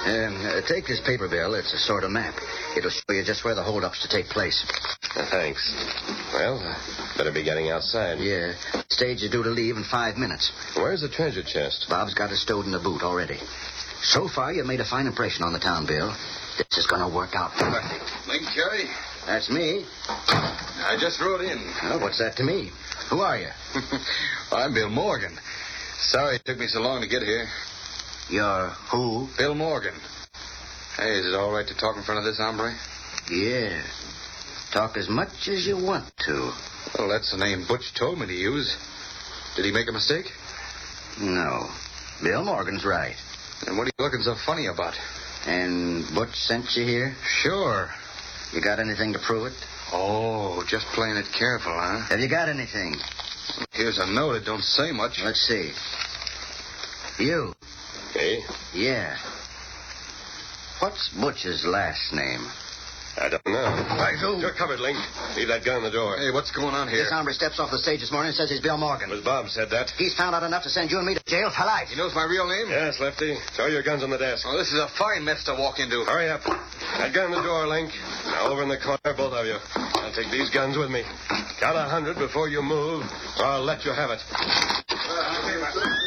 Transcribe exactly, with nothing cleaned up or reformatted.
Um, uh, take this paper, Bill. It's a sort of map. It'll show you just where the holdup's to take place. Uh, thanks. Well, uh, better be getting outside. Yeah. Stage is due to leave in five minutes. Where's the treasure chest? Bob's got it stowed in the boot already. So far, you've made a fine impression on the town, Bill. This is going to work out perfect. Link Carey? That's me. I just rode in. Well, what's that to me? Who are you? I'm Bill Morgan. Sorry it took me so long to get here. You're who? Bill Morgan. Hey, is it all right to talk in front of this hombre? Yeah. Talk as much as you want to. Well, that's the name Butch told me to use. Did he make a mistake? No. Bill Morgan's right. And what are you looking so funny about? And Butch sent you here? Sure. You got anything to prove it? Oh, just playing it careful, huh? Have you got anything? Here's a note. It don't say much. Let's see. You. Hey? Yeah. What's Butch's last name? I don't know. Right, who? You're covered, Link. Leave that gun in the door. Hey, what's going on here? This hombre steps off the stage this morning and says he's Bill Morgan. Miss Bob said that. He's found out enough to send you and me to jail for life. He knows my real name? Yes, Lefty. Throw your guns on the desk. Oh, this is a fine mess to walk into. Hurry up. That gun in the door, Link. Now, over in the corner, both of you. I'll take these guns with me. Count a hundred before you move, or I'll let you have it. Uh,